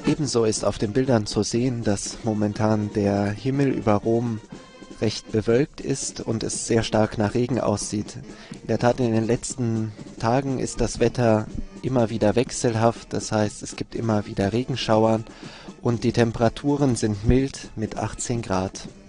Ebenso ist auf den Bildern zu sehen, dass momentan der Himmel über Rom recht bewölkt ist und es sehr stark nach Regen aussieht. In der Tat, in den letzten Tagen ist das Wetter immer wieder wechselhaft, das heißt, es gibt immer wieder Regenschauer und die Temperaturen sind mild mit 18 Grad.